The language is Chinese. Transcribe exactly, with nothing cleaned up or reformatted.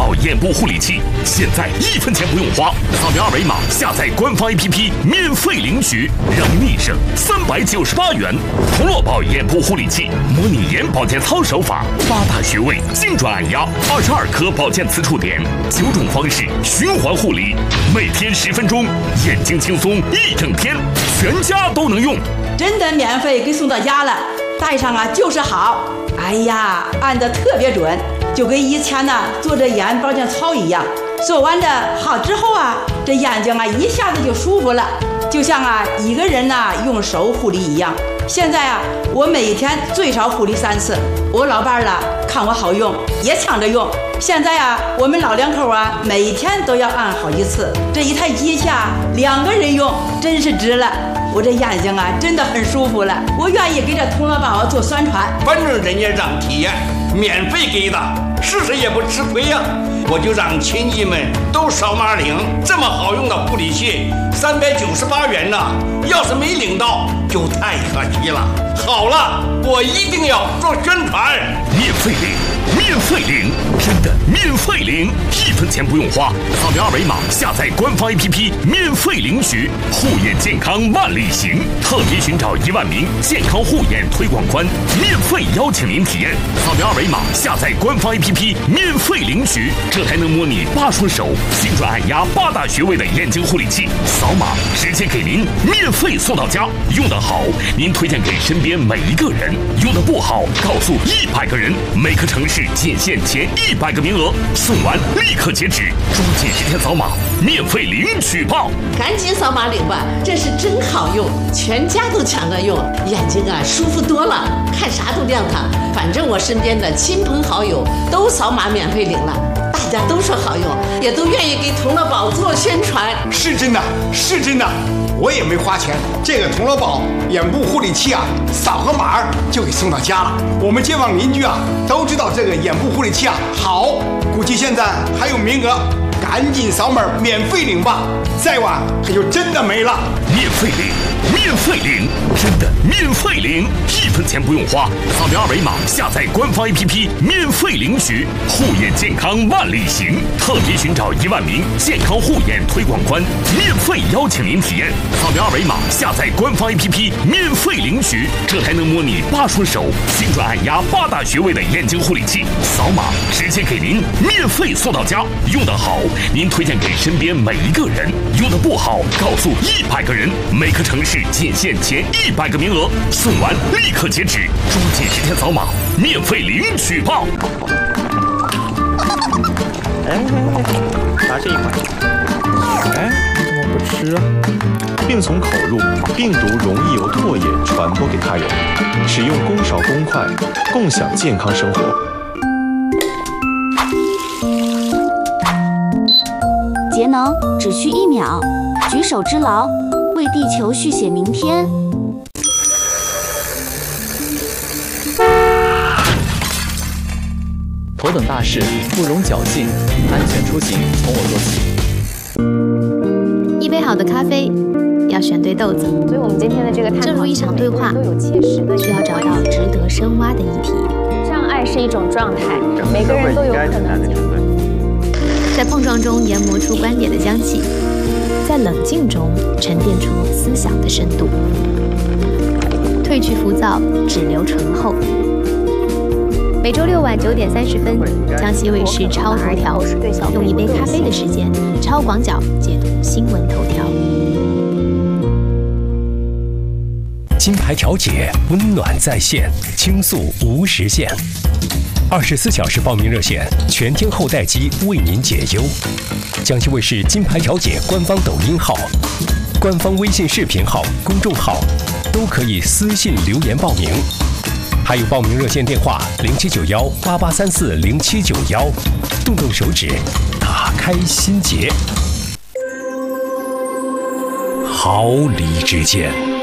宝眼部护理器，现在一分钱不用花，扫描二维码下载官方 A P P 免费领取，让你省三百九十八元。童乐宝眼部护理器，模拟眼保健操手法，八大穴位精准按压，二十二颗保健磁触点，九种方式循环护理，每天十分钟，眼睛轻松一整天，全家都能用。 真的免费给送到家了，戴上啊就是好。哎呀，按得特别准，就跟以前呢做这眼保健操一样。做完这好之后啊，这眼睛啊一下子就舒服了，就像啊一个人呐用手护理一样。现在啊，我每天最少护理三次。我老伴儿了看我好用，也抢着用。现在啊，我们老两口啊每天都要按好几次。这一台机器啊，两个人用真是值了。我这眼睛啊真的很舒服了，我愿意给这童乐宝做宣传。 反正人家让体验，免费给的，试试也不吃亏呀。我就让亲戚们都扫码领，这么好用的护理器，三百九十八元呢，要是没领到就太可惜了。好了，我一定要做宣传， 免费领，免费领，真的免费领，一分钱不用花，扫描二维码下载官方 A P P 免费领取，护眼健康万里行，特别寻找一万名健康护眼推广官，免费邀请您体验，扫描二维码下载官方 A P P 免费领取，这还能模拟八双手精准按压八大穴位的眼睛护理器，扫码直接给您免费送到家，用得好您推荐给身边每一个人，用得不好告诉一百个人，每个城市仅限前一百个名额，送完立刻截止，抓紧时间扫码，免费领取吧！ 赶紧扫码领吧，这是真好用，全家都抢着用，眼睛啊舒服多了，看啥都亮堂。反正我身边的亲朋好友都扫码免费领了，大家都说好用，也都愿意给童乐宝做宣传。 是真的，是真的。我也没花钱，这个童乐宝眼部护理器啊，扫个码就给送到家了。我们街坊邻居啊都知道这个眼部护理器啊好，估计现在还有名额，赶紧扫码免费领吧，再晚它就真的没了。 免费领，免费领，真的免费领，一分钱不用花，扫描二维码下载官方 A P P 免费领取，护眼健康万里行，特别寻找一万名健康护眼推广官，免费邀请您体验，扫描二维码下载官方 A P P 免费领取，这还能模拟八双手精准按压八大穴位的眼睛护理器，扫码直接给您免费送到家，用得好您推荐给身边每一个人，用得不好告诉一百个人，每个城市仅限前一百个名额，送完立刻截止，抓紧时间扫码，免费领取吧！ 哎，拿这一块。哎，你怎么不吃啊？病从口入，病毒容易由唾液传播给他人。使用公勺公筷，共享健康生活。 节能只需一秒，举手之劳，为地球续写明天。 头等大事不容侥幸，安全出行从我做起。 一杯好的咖啡要选对豆子， 所以我们今天的这个探讨， 正如一场对话， 都有切实的需要找到值得深挖的议题。 障碍是一种状态，每个人都有可能经历。 在碰撞中研磨出观点的香气，在冷静中沉淀出思想的深度。褪去浮躁，只留醇厚。每周六晚九点三十分，江西卫视超头条，用一杯咖啡的时间，超广角解读新闻头条。 金牌调解，温暖在线，倾诉无时限。二十四小时报名热线，全天候待机，为您解忧。江西卫视金牌调解官方抖音号、官方微信视频号、公众号都可以私信留言报名。还有报名热线电话零七九幺八八三四零七九幺，动动手指，打开心结。毫厘之间。